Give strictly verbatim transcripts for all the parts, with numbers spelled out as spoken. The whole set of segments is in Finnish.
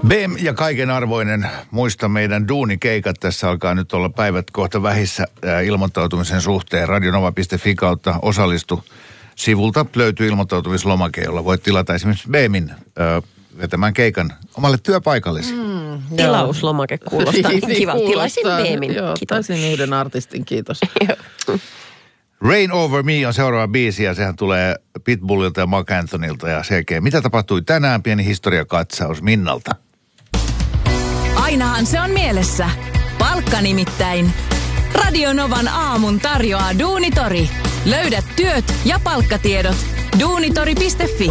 B M ja kaiken arvoinen, muista meidän duunikeikat. Tässä alkaa nyt olla päivät kohta vähissä äh, ilmoittautumisen suhteen. radionova piste fi kautta osallistu sivulta löytyy ilmoittautumislomake, jolla voit tilata esimerkiksi B Min äh, vetämään keikan omalle työpaikallesi. Mm, tilauslomake kuulostaa niin kiva. Tilaisin B Min. Joo, taisin yhden artistin, kiitos. Rain Over Me on seuraava biisi ja sehän tulee Pitbullilta ja Marc Anthonylta ja selkeä. Mitä tapahtui tänään? Pieni historiakatsaus Minnalta. Ainahan se on mielessä. Palkka nimittäin. Radio Novan aamun tarjoaa Duunitori. Löydät työt ja palkkatiedot. duunitori piste fi.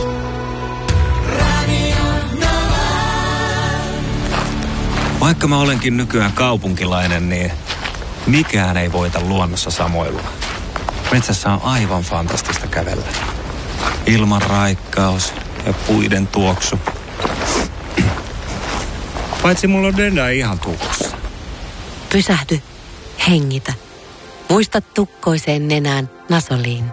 Vaikka mä olenkin nykyään kaupunkilainen, niin mikään ei voita luonnossa samoilua. Metsässä on aivan fantastista kävellä. Ilman raikkaus ja puiden tuoksu. Paitsi mulla on denda ihan tukossa. Pysähdy. Hengitä. Muista tukkoiseen nenään Nasoliin.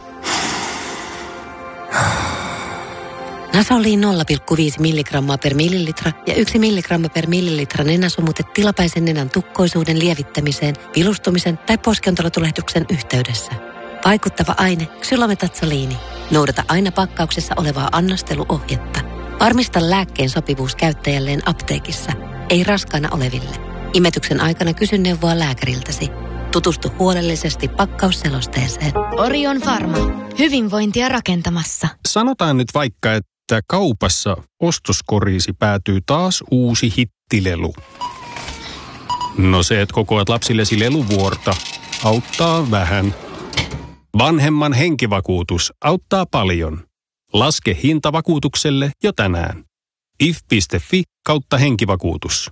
Nasoliin nolla pilkku viisi milligrammaa per millilitra ja yksi milligramma per millilitra nenäsumutet tilapäisen nenän tukkoisuuden lievittämiseen, vilustumisen tai poskiontelotulehduksen yhteydessä. Vaikuttava aine xylometatsoliini. Noudata aina pakkauksessa olevaa annosteluohjetta. Varmista lääkkeen sopivuus käyttäjälleen apteekissa, ei raskaana oleville. Imetyksen aikana kysy neuvoa lääkäriltäsi. Tutustu huolellisesti pakkausselosteeseen. Orion Pharma. Hyvinvointia rakentamassa. Sanotaan nyt vaikka, että kaupassa ostoskoriisi päätyy taas uusi hittilelu. No se, että kokoat lapsillesi leluvuorta, auttaa vähän. Vanhemman henkivakuutus auttaa paljon. Laske hinta vakuutukselle jo tänään. if piste fi kautta henkivakuutus.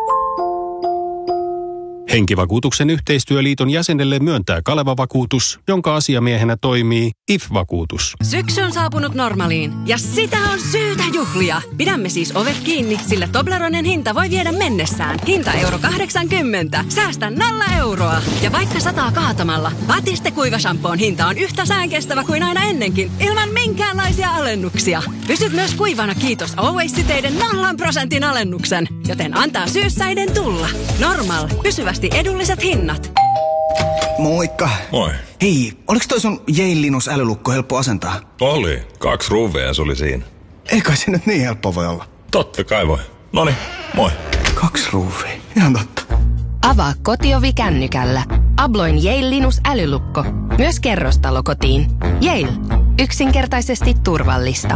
Henkivakuutuksen yhteistyöliiton jäsenelle myöntää Kaleva-vakuutus, jonka asiamiehenä toimii I F-vakuutus. Syksy on saapunut Normaliin ja sitä on syytä juhlia. Pidämme siis ovet kiinni, sillä Tobleronen hinta voi viedä mennessään. Hinta euro kahdeksankymmentä. Säästä nolla euroa. Ja vaikka sataa kaatamalla, Batiste kuivashampoon hinta on yhtä säänkestävä kuin aina ennenkin, ilman minkäänlaisia alennuksia. Pysyt myös kuivana kiitos Always-siteiden nollan prosentin alennuksen, joten antaa syyssäiden tulla. Normal. Pysyvästi edulliset hinnat. Moikka. Moi. Hei, oliks toi sun Yale Linus älylukko helppo asentaa? Oli. Kaksi ruuvia se oli siinä. Ei kai se nyt niin helppo voi olla. Totta kai voi. Noniin, moi. Kaksi ruuvia. Ihan totta. Avaa kotiovi kännykällä. Abloin Yale Linus älylukko. Myös kerrostalokotiin. Yale. Yksinkertaisesti turvallista.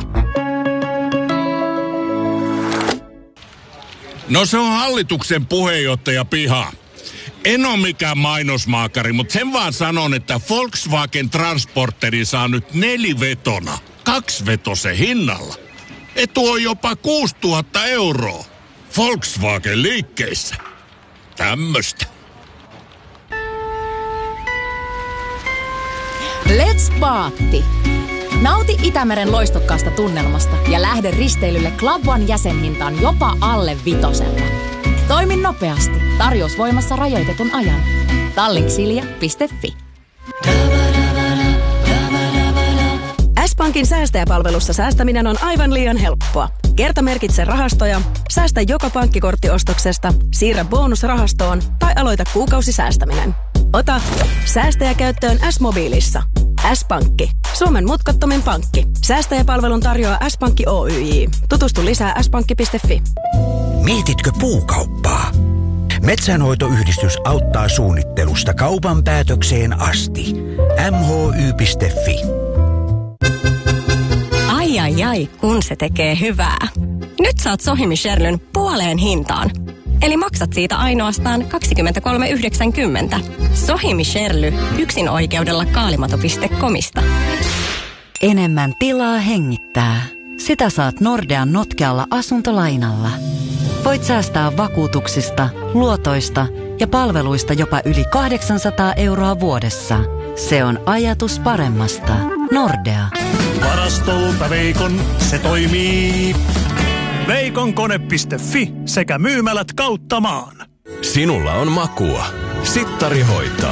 No se on hallituksen puheenjohtaja piha. En ole mikään mainosmaakari, mutta sen vaan sanon, että Volkswagen Transporteri saa nyt nelivetona, kaksivetosen hinnalla. Etu on jopa kuusituhatta euroa. Volkswagen liikkeissä. Tämmöstä. Let's Paatti. Nauti Itämeren loistokkaasta tunnelmasta ja lähde risteilylle Club One jäsenhintaan jopa alle vitosella. Toimi nopeasti. Tarjous voimassa rajoitetun ajan. Tallinksilja piste fi. S-Pankin säästäjäpalvelussa säästäminen on aivan liian helppoa. Kertamerkitse rahastoja, säästä joka pankkikorttiostoksesta, siirrä bonusrahastoon tai aloita kuukausisäästäminen. Ota säästäjäkäyttöön S-mobiilissa. S-Pankki. Suomen mutkattomin pankki. Säästäjäpalvelun tarjoaa S-Pankki Oyj. Tutustu lisää s pankki piste fi. Mietitkö puukauppaa? Metsänhoitoyhdistys auttaa suunnittelusta kaupan päätökseen asti. m h y piste fi. Ai ai ai, kun se tekee hyvää. Nyt saat Sohimi Sherlyn puoleen hintaan. Eli maksat siitä ainoastaan kaksikymmentäkolme yhdeksänkymmentä. Sohimi Sherly, yksin oikeudella kaalimato piste comista. Enemmän tilaa hengittää. Sitä saat Nordean notkealla asuntolainalla. Voit säästää vakuutuksista, luotoista ja palveluista jopa yli kahdeksansataa euroa vuodessa. Se on ajatus paremmasta. Nordea. Varastolta Veikon, se toimii. Veikonkone piste fi sekä myymälät kautta maan. Sinulla on makua. Sittari hoitaa.